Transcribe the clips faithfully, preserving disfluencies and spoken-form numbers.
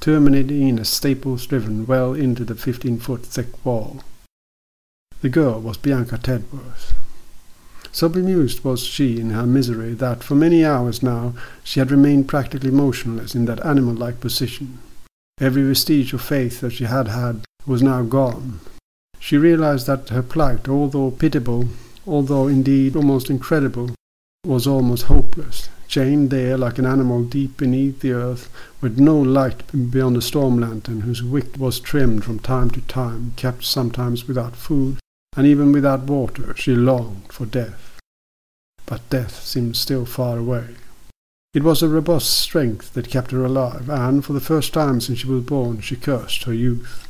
terminating in a staples driven well into the fifteen-foot thick wall. The girl was Bianca Tedworth. So bemused was she in her misery that for many hours now she had remained practically motionless in that animal-like position. Every vestige of faith that she had had was now gone. She realized that her plight, although pitiable, although indeed almost incredible, was almost hopeless, chained there like an animal deep beneath the earth, with no light beyond a storm lantern whose wick was trimmed from time to time, kept sometimes without food, and even without water. She longed for death. But death seemed still far away. It was a robust strength that kept her alive, and for the first time since she was born she cursed her youth.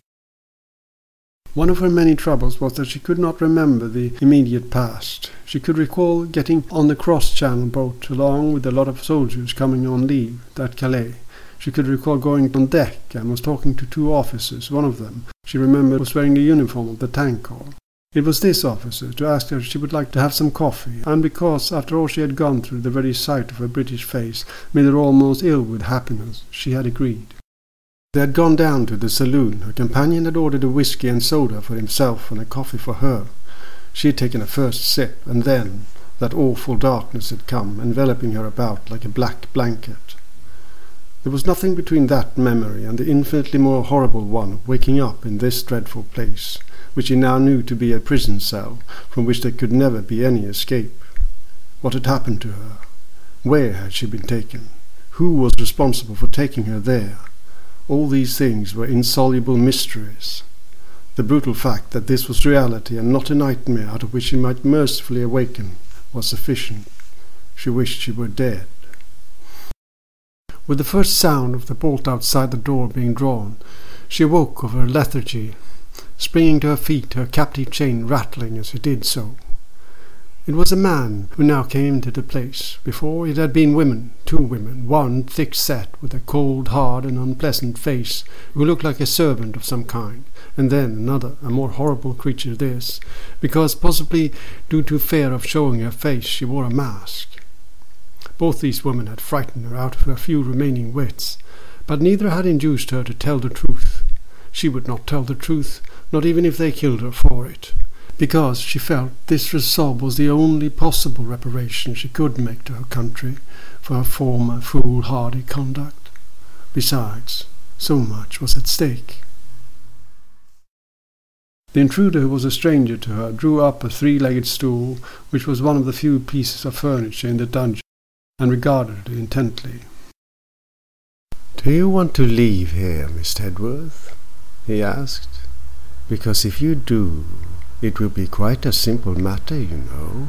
One of her many troubles was that she could not remember the immediate past. She could recall getting on the cross-channel boat along with a lot of soldiers coming on leave at Calais. She could recall going on deck and was talking to two officers. One of them, she remembered, was wearing the uniform of the tank corps. It was this officer to ask her if she would like to have some coffee, and because, after all she had gone through, the very sight of her British face made her almost ill with happiness, she had agreed. They had gone down to the saloon. Her companion had ordered a whisky and soda for himself and a coffee for her. She had taken a first sip, and then that awful darkness had come, enveloping her about like a black blanket. There was nothing between that memory and the infinitely more horrible one of waking up in this dreadful place, which she now knew to be a prison cell, from which there could never be any escape. What had happened to her? Where had she been taken? Who was responsible for taking her there? All these things were insoluble mysteries. The brutal fact that this was reality and not a nightmare out of which she might mercifully awaken was sufficient. She wished she were dead. With the first sound of the bolt outside the door being drawn, she awoke of her lethargy, springing to her feet, her captive chain rattling as she did so. It was a man who now came into the place. Before it had been women, two women, one thick-set with a cold, hard and unpleasant face, who looked like a servant of some kind, and then another, a more horrible creature this, because possibly due to fear of showing her face she wore a mask. Both these women had frightened her out of her few remaining wits, but neither had induced her to tell the truth. She would not tell the truth, not even if they killed her for it, because she felt this resolve was the only possible reparation she could make to her country for her former foolhardy conduct. Besides, so much was at stake. The intruder, who was a stranger to her, drew up a three-legged stool, which was one of the few pieces of furniture in the dungeon, and regarded it intently. "Do you want to leave here, Miss Tedworth?" he asked. "Because if you do, it will be quite a simple matter, you know."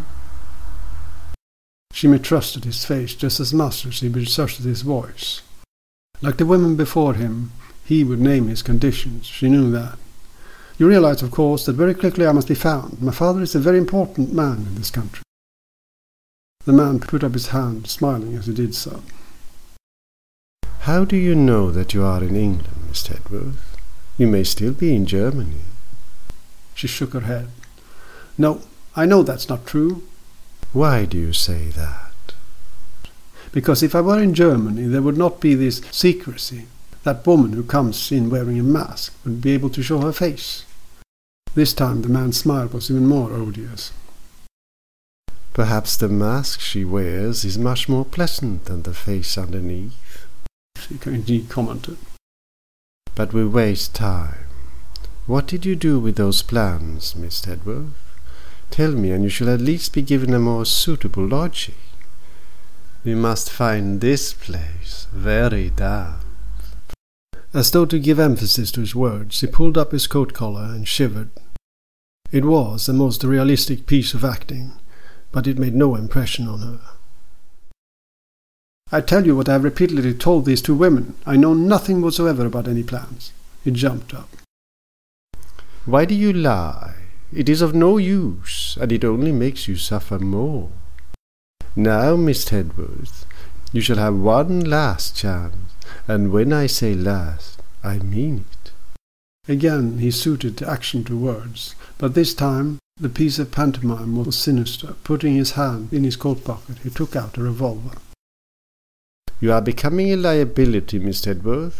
She mistrusted his face just as much as she mistrusted his voice. Like the women before him, he would name his conditions. She knew that. "You realize, of course, that very quickly I must be found. My father is a very important man in this country." The man put up his hand, smiling as he did so. "How do you know that you are in England, Miss Tedworth? You may still be in Germany." She shook her head. "No, I know that's not true." "Why do you say that?" "Because if I were in Germany, there would not be this secrecy. That woman who comes in wearing a mask would be able to show her face." This time the man's smile was even more odious. "Perhaps the mask she wears is much more pleasant than the face underneath," he commented. "But we waste time. What did you do with those plans, Miss Tedworth? Tell me, and you shall at least be given a more suitable lodging. We must find this place very damp." As though to give emphasis to his words, he pulled up his coat collar and shivered. It was a most realistic piece of acting, but it made no impression on her. "I tell you what I have repeatedly told these two women. I know nothing whatsoever about any plans." He jumped up. "Why do you lie? It is of no use, and it only makes you suffer more. Now, Miss Tedworth, you shall have one last chance, and when I say last, I mean it." Again he suited action to words, but this time the piece of pantomime was sinister. Putting his hand in his coat pocket, he took out a revolver. "You are becoming a liability, Miss Tedworth,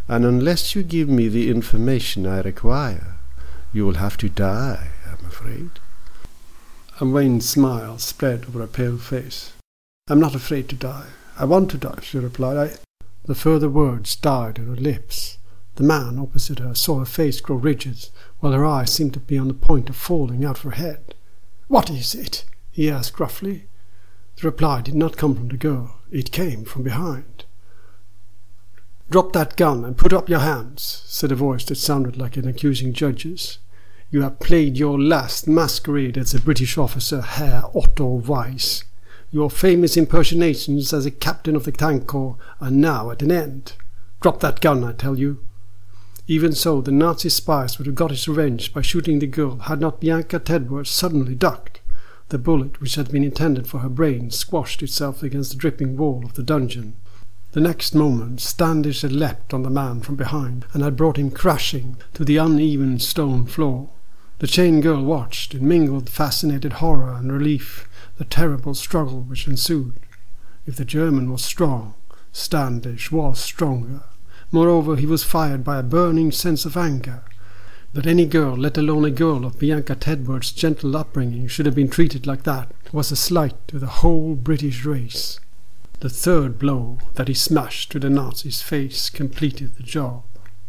and unless you give me the information I require, you will have to die, I'm afraid. A wan smile spread over her pale face. I'm not afraid to die. I want to die, she replied. I... The further words died on her lips. The man opposite her saw her face grow rigid, while her eyes seemed to be on the point of falling out of her head. What is it? He asked gruffly. The reply did not come from the girl. It came from behind. Drop that gun and put up your hands, said a voice that sounded like an accusing judge's. You have played your last masquerade as a British officer, Herr Otto Weiss. Your famous impersonations as a captain of the tank corps are now at an end. Drop that gun, I tell you. Even so, the Nazi spies would have got his revenge by shooting the girl had not Bianca Tedworth suddenly ducked. The bullet, which had been intended for her brain, squashed itself against the dripping wall of the dungeon. The next moment Standish had leapt on the man from behind and had brought him crashing to the uneven stone floor. The chain girl watched in mingled fascinated horror and relief the terrible struggle which ensued. If the German was strong, Standish was stronger. Moreover, he was fired by a burning sense of anger. That any girl, let alone a girl of Bianca Tedworth's gentle upbringing, should have been treated like that was a slight to the whole British race. The third blow that he smashed to the Nazi's face completed the job.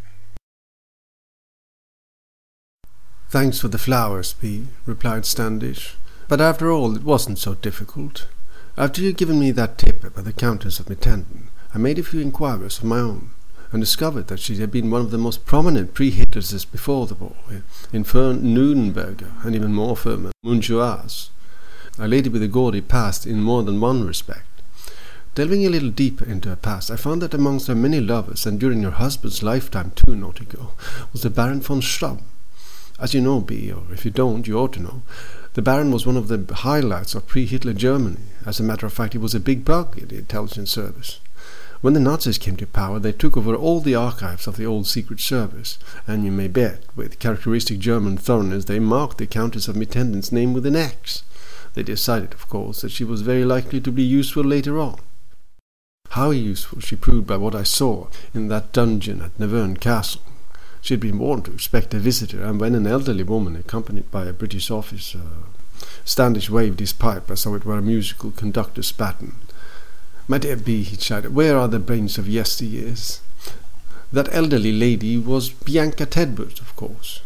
Thanks for the flowers, Bee, replied Standish. But after all, it wasn't so difficult. After you'd given me that tip about the Countess of Mittenden, I made a few inquiries of my own, and discovered that she had been one of the most prominent pre-Hitlersists before the war, in firm Nürnberger, and even more firm Montjoie, a lady with a gaudy past in more than one respect. Delving a little deeper into her past, I found that amongst her many lovers, and during her husband's lifetime too, naughty girl, was the Baron von Schramm. As you know, B, or if you don't, you ought to know, the Baron was one of the highlights of pre-Hitler Germany. As a matter of fact, he was a big bug in the intelligence service. When the Nazis came to power, they took over all the archives of the old Secret Service, and you may bet, with characteristic German thoroughness, they marked the Countess of Mittenden's name with an X. They decided, of course, that she was very likely to be useful later on. How useful she proved by what I saw in that dungeon at Nevern Castle. She had been warned to expect a visitor, and when an elderly woman, accompanied by a British officer, Standish waved his pipe as though it were a musical conductor's baton. My dear B, he shouted, where are the brains of yesteryears? That elderly lady was Bianca Tedworth, of course.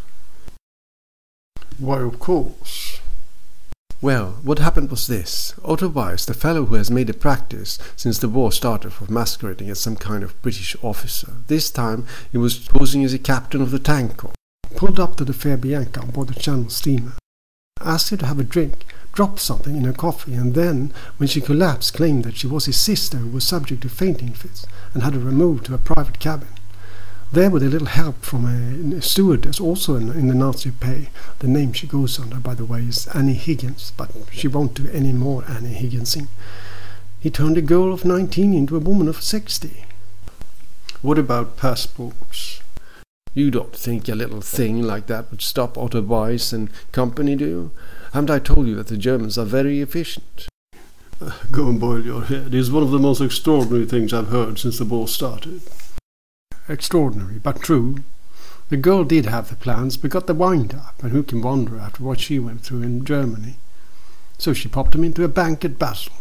Why, of course. Well, what happened was this. Otto Weiss, the fellow who has made a practice since the war started of masquerading as some kind of British officer, this time he was posing as a captain of the tank corps, pulled up to the fair Bianca on board the Channel steamer, asked her to have a drink, dropped something in her coffee, and then, when she collapsed, claimed that she was his sister who was subject to fainting fits and had her removed to a private cabin. There, with a little help from a, a stewardess, also in, in the Nazi pay. The name she goes under, by the way, is Annie Higgins, but she won't do any more Annie Higginsing. He turned a girl of nineteen into a woman of sixty. What about passports? You don't think a little thing like that would stop Otto Weiss and company, do you? Haven't I told you that the Germans are very efficient? Uh, go and boil your head. It's one of the most extraordinary things I've heard since the war started. Extraordinary, but true. The girl did have the plans, but got the wind-up, and who can wonder after what she went through in Germany? So she popped him into a bank at Basel.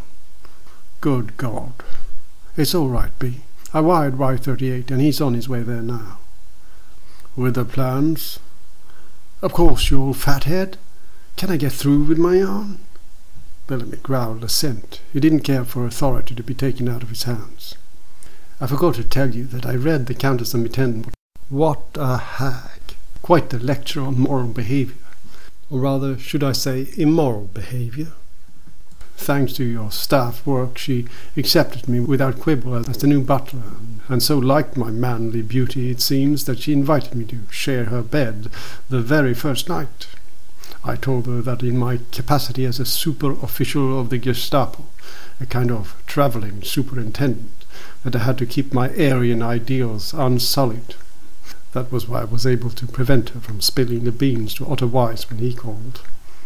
Good God. It's all right, B. I wired Y thirty-eight, and he's on his way there now. With the plans? Of course, you old fathead. Can I get through with my yarn? Bellamy growled assent. He didn't care for authority to be taken out of his hands. I forgot to tell you that I read the Countess of Mittenden. What a hag! Quite a lecture on moral behaviour. Or rather, should I say, immoral behaviour. Thanks to your staff work, she accepted me without quibble as the new butler, and so liked my manly beauty, it seems, that she invited me to share her bed the very first night. I told her that in my capacity as a super-official of the Gestapo, a kind of travelling superintendent, that I had to keep my Aryan ideals unsullied. That was why I was able to prevent her from spilling the beans to Otto Weiss when he called.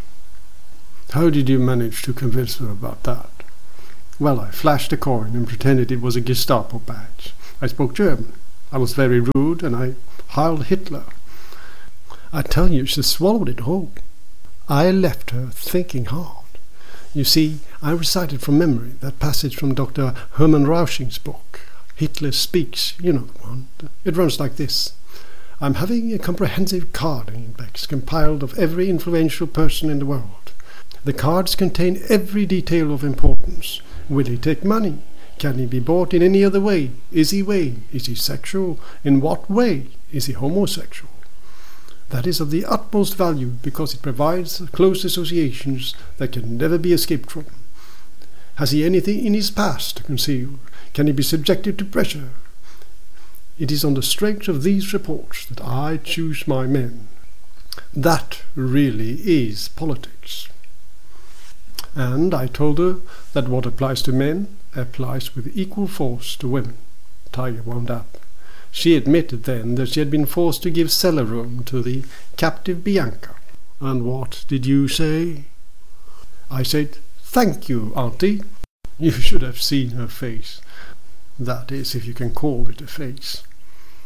How did you manage to convince her about that? Well, I flashed a coin and pretended it was a Gestapo badge. I spoke German. I was very rude, and I Heil Hitler. I tell you, she swallowed it whole. I left her thinking hard. You see, I recited from memory that passage from Doctor Hermann Rausching's book, Hitler Speaks, you know the one. It runs like this. I'm having a comprehensive card index compiled of every influential person in the world. The cards contain every detail of importance. Will he take money? Can he be bought in any other way? Is he gay? Is he sexual? In what way? Is he homosexual? That is of the utmost value because it provides close associations that can never be escaped from. Has he anything in his past to conceal? Can he be subjected to pressure? It is on the strength of these reports that I choose my men. That really is politics. And I told her that what applies to men applies with equal force to women. Tiger wound up. She admitted then that she had been forced to give cellar room to the captive Bianca. And what did you say? I said, "Thank you, Auntie." You should have seen her face. That is, if you can call it a face.